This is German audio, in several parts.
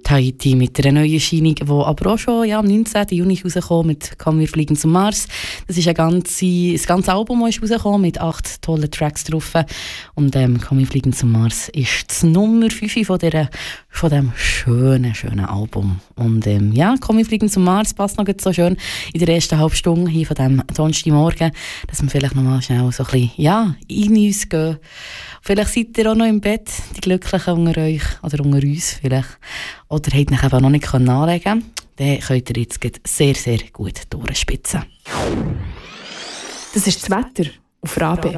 Tahiti mit einer neuen Erscheinung, die aber auch schon am 19. Juni rausgekommen mit «Komm, wir fliegen zum Mars». Das ist ein ganzes Album, das ist rausgekommen mit 8 tollen Tracks drauf. Und «Komm, wir fliegen zum Mars» ist die Nummer 5 von diesem schönen Album. Und «Komm, wir fliegen zum Mars» passt noch so schön in der ersten halben Stunde hier von diesem Donnerstagmorgen, dass wir vielleicht noch mal schnell so ein bisschen in uns gehen. Vielleicht seid ihr auch noch im Bett, die Glücklichen unter euch oder unter uns vielleicht. Oder habt euch eben noch nicht anlegen können. Dann könnt ihr jetzt sehr, sehr gut durchspitzen. Das ist das Wetter auf Rabe.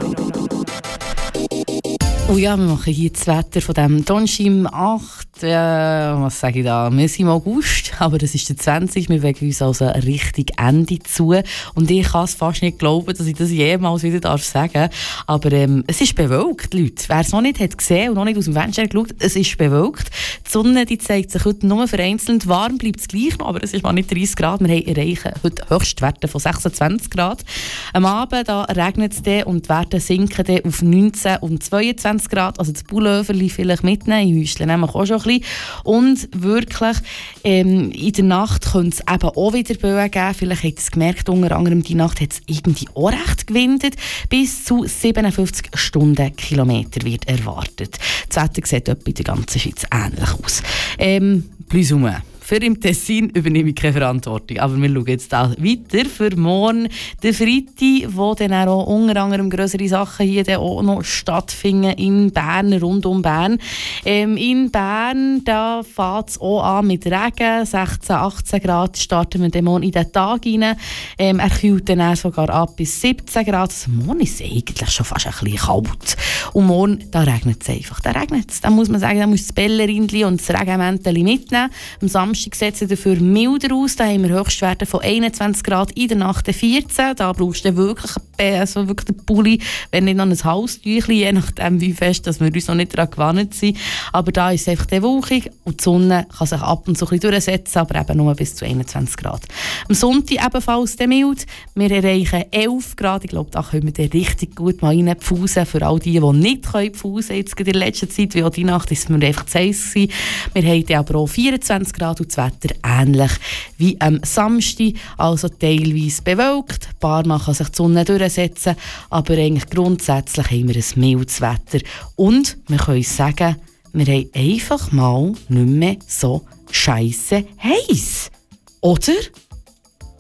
Oh ja, wir machen hier das Wetter von diesem Donnerstag 8. Was sage ich da? Wir sind im August, aber das ist der 20. Wir bewegen uns also richtig Ende zu. Und ich kann es fast nicht glauben, dass ich das jemals wieder sagen darf. Aber es ist bewölkt, Leute. Wer es noch nicht hat gesehen und noch nicht aus dem Fenster geschaut, es ist bewölkt. Die Sonne die zeigt sich heute nur vereinzelt. Warm bleibt es gleich noch, aber es ist mal nicht 30 Grad. Wir erreichen heute Höchstwerte von 26 Grad. Am Abend regnet es dann und die Werte sinken dann auf 19 und 22 Grad. Also das Pulloverli vielleicht mitnehmen. Ich hüstle nämlich auch schon ein bisschen. Und wirklich, in der Nacht könnte es eben auch wieder Böen geben. Vielleicht habt ihr es gemerkt, unter anderem die Nacht hat es irgendwie auch recht gewindet. Bis zu 57 Stundenkilometer wird erwartet. Das Wetter sieht etwa in der ganzen Schweiz ähnlich aus. Plus ou moins. Für im Tessin übernehme ich keine Verantwortung. Aber wir schauen jetzt da weiter für morgen, den Freitag, wo dann auch unter anderem grössere Sachen hier dann auch noch stattfinden in Bern, rund um Bern. In Bern da fängt es auch an mit Regen, 16, 18 Grad starten wir dann morgen in den Tag rein. Er kühlt dann auch sogar ab bis 17 Grad. Also morgen ist es eigentlich schon fast ein bisschen kalt. Und morgen, da regnet es einfach. Da muss man sagen, da muss das Bällerindli und das Regenmäntel mitnehmen. Am Samstag sieht es dafür milder aus. Da haben wir Höchstwerte von 21 Grad, in der Nacht 14. Da brauchst du wirklich den Pulli, wenn nicht noch ein Haustüchli, je nachdem wie fest, dass wir uns noch nicht daran gewöhnt sind. Aber da ist es einfach wolkig und die Sonne kann sich ab und zu ein bisschen durchsetzen, aber eben nur bis zu 21 Grad. Am Sonntag ebenfalls mild. Wir erreichen 11 Grad. Ich glaube, da können wir dann richtig gut mal reinpfusen. Für all die nicht pfusen können, jetzt in der letzten Zeit, wie auch die Nacht, ist es einfach zu heiß gewesen. Wir haben dann aber auch 24 Grad und das Wetter ähnlich wie am Samstag, also teilweise bewölkt. Ein paar Mal kann sich die Sonne durchsetzen, aber eigentlich grundsätzlich haben wir ein mildes Wetter. Und wir können sagen, wir haben einfach mal nicht mehr so scheisse heiß. Oder?